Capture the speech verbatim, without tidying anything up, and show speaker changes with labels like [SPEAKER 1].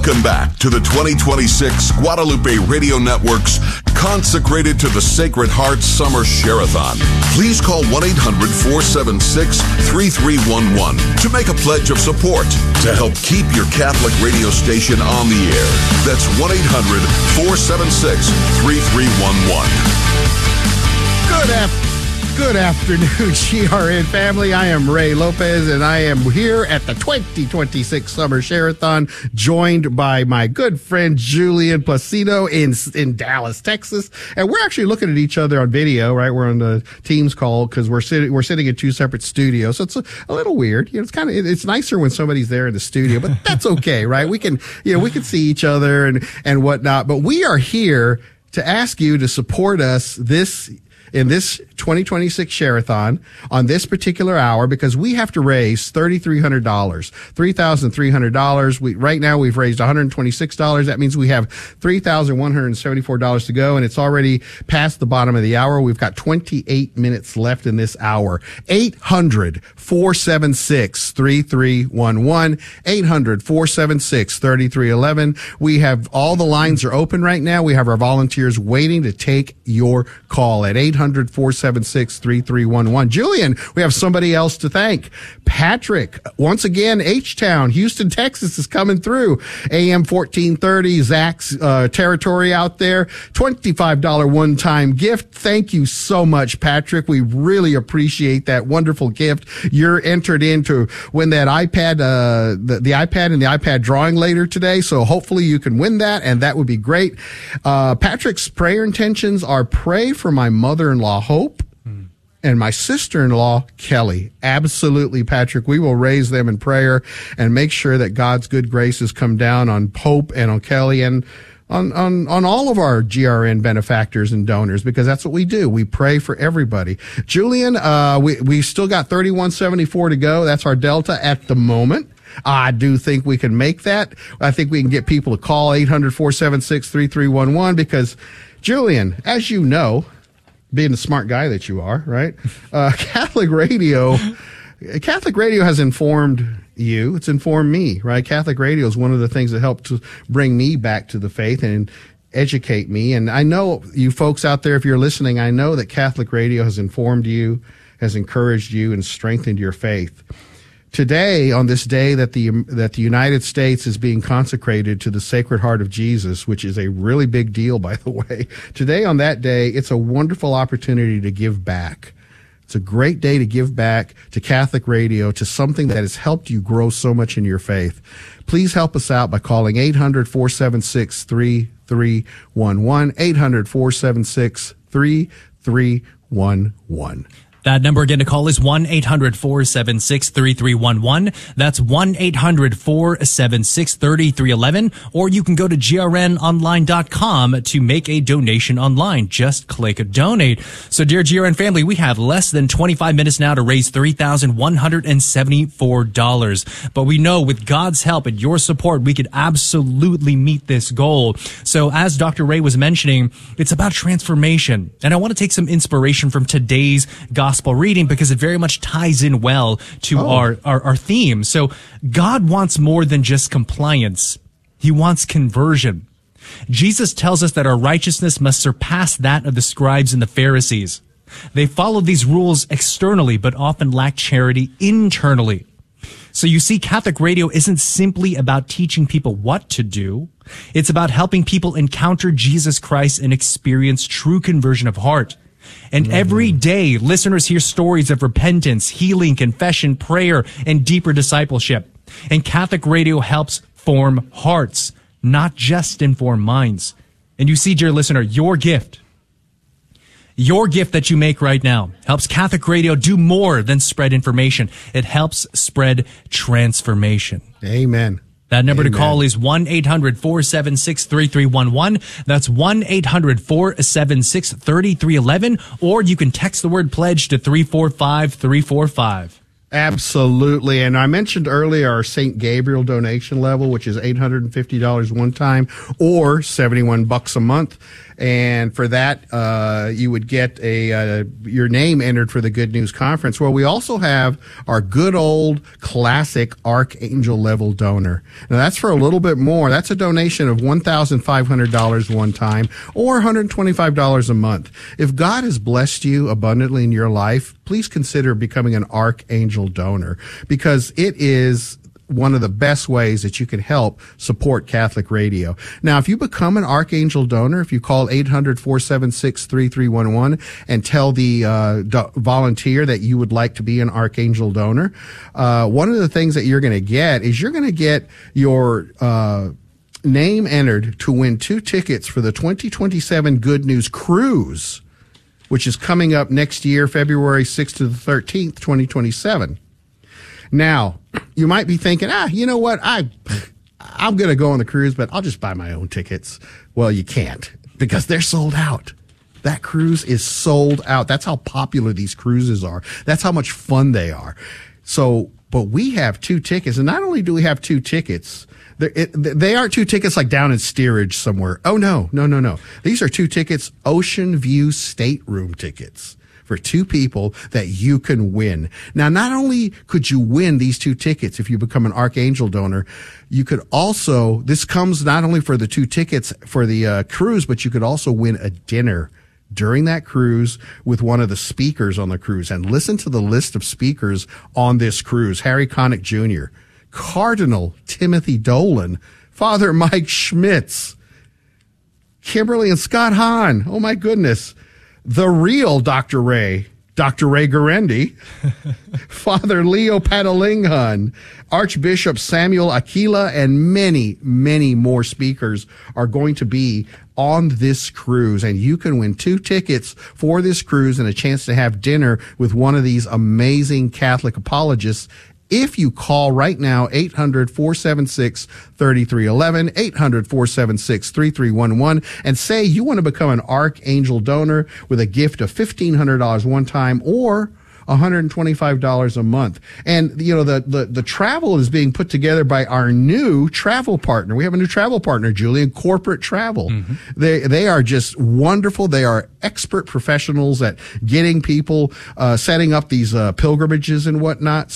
[SPEAKER 1] Welcome back to the twenty twenty-six Guadalupe Radio Network's Consecrated to the Sacred Heart Summer Share-a-thon. Please call one eight hundred four seven six three three one one to make a pledge of support to help keep your Catholic radio station on the air. That's one eight hundred four seven six three three one one.
[SPEAKER 2] Good afternoon. Good afternoon, G R N family. I am Ray Lopez, and I am here at the twenty twenty-six Summer Share-a-thon, joined by my good friend Julian Placido in in Dallas, Texas. And we're actually looking at each other on video, right? We're on the Teams call because we're sitting we're sitting in two separate studios, so it's a, a little weird. You know, it's kind of it's nicer when somebody's there in the studio, but that's okay, right? We can you know we can see each other and and whatnot. But we are here to ask you to support us this. in this twenty twenty-six Share-a-thon on this particular hour, because we have to raise three thousand three hundred dollars, three thousand three hundred dollars. We, right now we've raised one hundred twenty-six dollars. That means we have three thousand one hundred seventy-four dollars to go, and it's already past the bottom of the hour. We've got twenty-eight minutes left in this hour. eight hundred four seven six three three one one, eight hundred four seven six three three one one. We have all the lines are open right now. We have our volunteers waiting to take your call at eight hundred four seven six three three one one. Julian, we have somebody else to thank. Patrick, once again, H-Town, Houston, Texas is coming through. A M fourteen thirty, Zach's uh, territory out there. twenty-five dollars one-time gift. Thank you so much, Patrick. We really appreciate that wonderful gift. You're entered in to win that iPad, uh, the, the iPad and the iPad drawing later today. So hopefully you can win that, and that would be great. Uh, Patrick's prayer intentions are pray for my mother-in-law, Hope, and my sister-in-law, Kelly. Absolutely, Patrick. We will raise them in prayer and make sure that God's good graces come down on Hope and on Kelly and on, on, on all of our G R N benefactors and donors, because that's what we do. We pray for everybody. Julian, uh, we, we still got thirty-one seventy-four to go. That's our delta at the moment. I do think we can make that. I think we can get people to call eight hundred four seven six three three one one because, Julian, as you know, being the smart guy that you are, right? Uh, Catholic Radio, Catholic Radio has informed you. It's informed me, right? Catholic Radio is one of the things that helped to bring me back to the faith and educate me. And I know you folks out there, if you're listening, I know that Catholic Radio has informed you, has encouraged you, and strengthened your faith. Today, on this day that the that the United States is being consecrated to the Sacred Heart of Jesus, which is a really big deal, by the way. Today, on that day, it's a wonderful opportunity to give back. It's a great day to give back to Catholic Radio, to something that has helped you grow so much in your faith. Please help us out by calling eight hundred four seven six three three one one, eight hundred four seven six three three one one.
[SPEAKER 3] That number again to call is one eight hundred four seven six three three one one. That's one eight hundred four seven six three three one one. Or you can go to G R N online dot com to make a donation online. Just click donate. So, dear G R N family, we have less than twenty-five minutes now to raise three thousand one hundred seventy-four dollars. But we know with God's help and your support, we could absolutely meet this goal. So, as Doctor Ray was mentioning, it's about transformation. And I want to take some inspiration from today's gospel reading because it very much ties in well to oh. our, our, our theme. So God wants more than just compliance. He wants conversion. Jesus tells us that our righteousness must surpass that of the scribes and the Pharisees. They follow these rules externally, but often lack charity internally. So you see, Catholic Radio isn't simply about teaching people what to do. It's about helping people encounter Jesus Christ and experience true conversion of heart. And every day, listeners hear stories of repentance, healing, confession, prayer, and deeper discipleship. And Catholic Radio helps form hearts, not just inform minds. And you see, dear listener, your gift, your gift that you make right now helps Catholic Radio do more than spread information. It helps spread transformation.
[SPEAKER 2] Amen.
[SPEAKER 3] That number
[SPEAKER 2] Amen.
[SPEAKER 3] to call is one eight hundred four seven six three three one one. That's one eight hundred four seven six three three one one. Or you can text the word pledge to three four five three four five.
[SPEAKER 2] Absolutely. And I mentioned earlier our Saint Gabriel donation level, which is eight hundred fifty dollars one time or seventy-one bucks a month. And for that, uh, you would get a, uh, your name entered for the Good News Conference. Well, we also have our good old classic Archangel level donor. Now that's for a little bit more. That's a donation of one thousand five hundred dollars one time or one hundred twenty-five dollars a month. If God has blessed you abundantly in your life, please consider becoming an Archangel donor, because it is one of the best ways that you can help support Catholic radio. Now, if you become an Archangel donor, if you call eight hundred, four seven six, three three one one and tell the uh, do- volunteer that you would like to be an Archangel donor, uh, one of the things that you're going to get is you're going to get your uh, name entered to win two tickets for the twenty twenty-seven Good News Cruise, which is coming up next year, February sixth to the thirteenth, twenty twenty-seven. Now, you might be thinking, ah, you know what? I, I'm going to go on the cruise, but I'll just buy my own tickets. Well, you can't, because they're sold out. That cruise is sold out. That's how popular these cruises are. That's how much fun they are. So, but we have two tickets, and not only do we have two tickets, it, they aren't two tickets like down in steerage somewhere. Oh, no, no, no, no. These are two tickets, Ocean View stateroom tickets, for two people that you can win. Now, not only could you win these two tickets if you become an Archangel donor, you could also, this comes not only for the two tickets for the uh, cruise, but you could also win a dinner during that cruise with one of the speakers on the cruise. And listen to the list of speakers on this cruise: Harry Connick Junior, Cardinal Timothy Dolan, Father Mike Schmitz, Kimberly and Scott Hahn. Oh, my goodness. The real Doctor Ray, Doctor Ray Garendi, Father Leo Padalinghun, Archbishop Samuel Aquila, and many, many more speakers are going to be on this cruise. And you can win two tickets for this cruise and a chance to have dinner with one of these amazing Catholic apologists if you call right now, eight hundred, four seven six, three three one one, eight hundred, four seven six, three three one one, and say you want to become an Archangel donor with a gift of fifteen hundred dollars one time or one hundred twenty-five dollars a month. And, you know, the, the, the travel is being put together by our new travel partner. We have a new travel partner, Julian, Corporate Travel. Mm-hmm. They, they are just wonderful. They are expert professionals at getting people, uh, setting up these, uh, pilgrimages and whatnot.